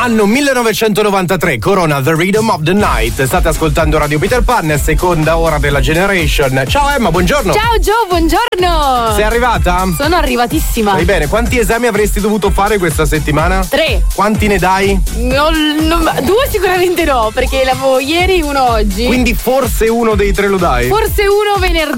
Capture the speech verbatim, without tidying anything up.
Anno millenovecentonovantatré, Corona, The Rhythm of the Night. State ascoltando Radio Peter Pan, seconda ora della Generation. Ciao Emma, buongiorno. Ciao Gio, buongiorno. Sei arrivata? Sono arrivatissima. Stai bene, quanti esami avresti dovuto fare questa settimana? Tre. Quanti ne dai? No, no, due sicuramente no, perché l'avevo ieri, uno oggi. Quindi forse uno dei tre lo dai? Forse uno venerdì.